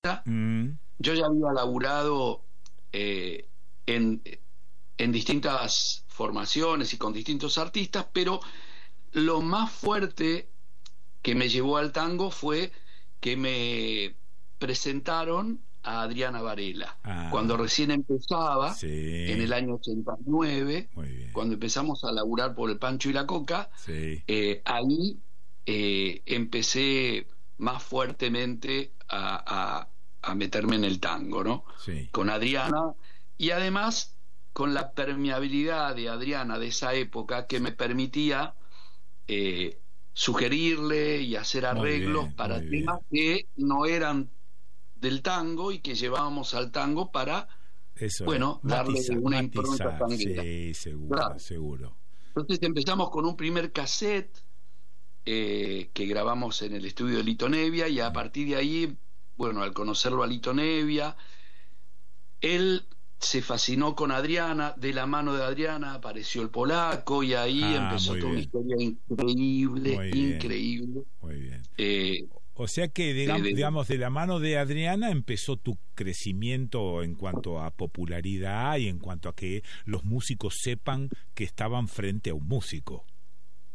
Yo ya había laburado en, en distintas formaciones y con distintos artistas, pero lo más fuerte que me llevó al tango fue que me presentaron a Adriana Varela. Cuando recién empezaba, sí, en el año 89, muy bien, cuando empezamos a laburar por el Pancho y la Coca, sí, ahí empecé más fuertemente a meterme en el tango, ¿no? sí, Con Adriana, y además con la permeabilidad de Adriana de esa época que me permitía sugerirle y hacer arreglos para muy temas bien. que no eran del tango y que llevábamos al tango para, Eso es, bueno, darle una impronta matizar, tanguera. sí, seguro, Claro. seguro. Entonces empezamos con un primer cassette que grabamos en el estudio de Lito Nevia, y a partir de ahí, bueno, al conocerlo a Lito Nevia, él se fascinó con Adriana, de la mano de Adriana apareció el polaco, y ahí empezó Muy toda una bien, historia increíble, muy bien, increíble. muy bien. eh, O sea que, de, de- digamos, de la mano de Adriana empezó tu crecimiento en cuanto a popularidad y en cuanto a que los músicos sepan que estaban frente a un músico.